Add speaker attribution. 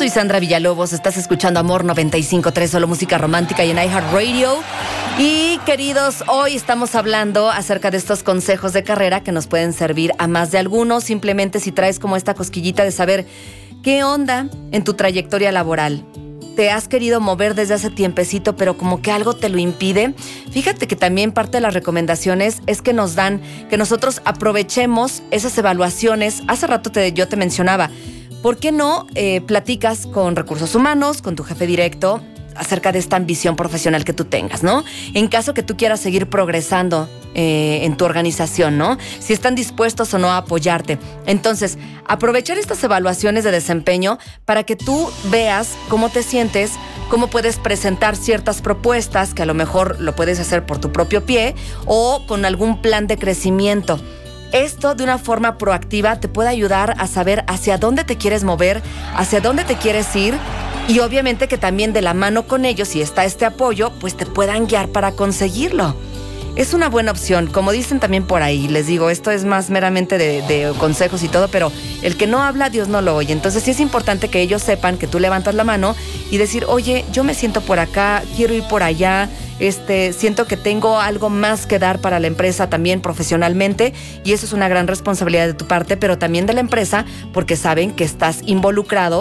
Speaker 1: soy Sandra Villalobos, estás escuchando Amor 95.3, solo música romántica y en iHeartRadio. Y queridos, hoy estamos hablando acerca de estos consejos de carrera que nos pueden servir a más de algunos. Simplemente si traes como esta cosquillita de saber qué onda en tu trayectoria laboral. Te has querido mover desde hace tiempecito, pero como que algo te lo impide. Fíjate que también parte de las recomendaciones es que nos dan, que nosotros aprovechemos esas evaluaciones. Hace rato yo te mencionaba, ¿por qué no platicas con recursos humanos, con tu jefe directo, acerca de esta ambición profesional que tú tengas, ¿no? En caso que tú quieras seguir progresando en tu organización, ¿no? Si están dispuestos o no a apoyarte. Entonces, aprovechar estas evaluaciones de desempeño para que tú veas cómo te sientes, cómo puedes presentar ciertas propuestas, que a lo mejor lo puedes hacer por tu propio pie o con algún plan de crecimiento. Esto de una forma proactiva te puede ayudar a saber hacia dónde te quieres mover, hacia dónde te quieres ir y obviamente que también de la mano con ellos, si está este apoyo, pues te puedan guiar para conseguirlo. Es una buena opción, como dicen también por ahí, les digo, esto es más meramente de consejos y todo, pero el que no habla, Dios no lo oye. Entonces sí es importante que ellos sepan que tú levantas la mano y decir, oye, yo me siento por acá, quiero ir por allá, siento que tengo algo más que dar para la empresa también profesionalmente y eso es una gran responsabilidad de tu parte, pero también de la empresa porque saben que estás involucrado